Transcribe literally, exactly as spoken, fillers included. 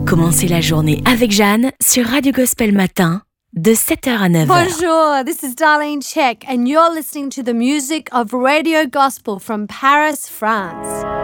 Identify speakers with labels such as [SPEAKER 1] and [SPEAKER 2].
[SPEAKER 1] Commencez la journée avec Jeanne sur Radio Gospel Matin de sept heures à neuf heures.
[SPEAKER 2] Bonjour, this is Darlene Check and you're listening to the music of Radio Gospel from Paris, France.